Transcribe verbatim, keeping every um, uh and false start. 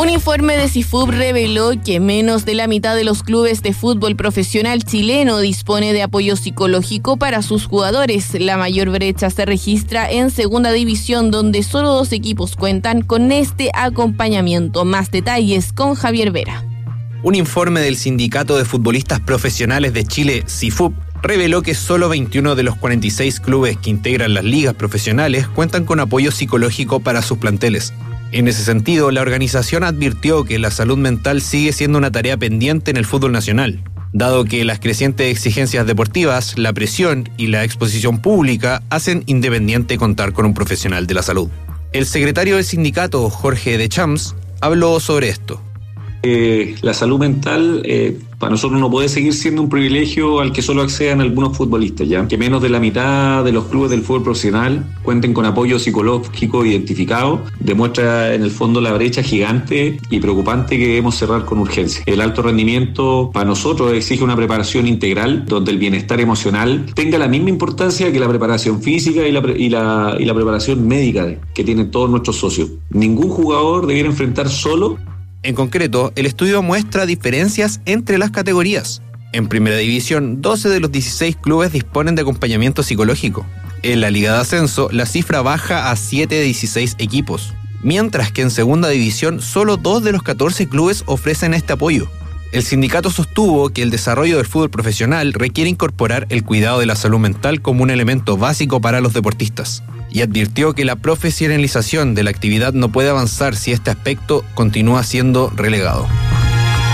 Un informe de Cifub reveló que menos de la mitad de los clubes de fútbol profesional chileno dispone de apoyo psicológico para sus jugadores. La mayor brecha se registra en Segunda División, donde solo dos equipos cuentan con este acompañamiento. Más detalles con Javier Vera. Un informe del Sindicato de Futbolistas Profesionales de Chile, Cifub, reveló que solo veintiuno de los cuarenta y seis clubes que integran las ligas profesionales cuentan con apoyo psicológico para sus planteles. En ese sentido, la organización advirtió que la salud mental sigue siendo una tarea pendiente en el fútbol nacional, dado que las crecientes exigencias deportivas, la presión y la exposición pública hacen independiente contar con un profesional de la salud. El secretario del sindicato, Jorge Deschamps, habló sobre esto. Eh, la salud mental eh, para nosotros no puede seguir siendo un privilegio al que solo accedan algunos futbolistas, ya que menos de la mitad de los clubes del fútbol profesional cuenten con apoyo psicológico identificado, demuestra en el fondo la brecha gigante y preocupante que debemos cerrar con urgencia. El alto rendimiento para nosotros exige una preparación integral donde el bienestar emocional tenga la misma importancia que la preparación física y la, y la, y la preparación médica que tienen todos nuestros socios. Ningún jugador debiera enfrentar solo. En concreto, el estudio muestra diferencias entre las categorías. En Primera División, doce de los dieciséis clubes disponen de acompañamiento psicológico. En la Liga de Ascenso, la cifra baja a siete de dieciséis equipos, mientras que en Segunda División, solo dos de los catorce clubes ofrecen este apoyo. El sindicato sostuvo que el desarrollo del fútbol profesional requiere incorporar el cuidado de la salud mental como un elemento básico para los deportistas, y advirtió que la profesionalización de la actividad no puede avanzar si este aspecto continúa siendo relegado.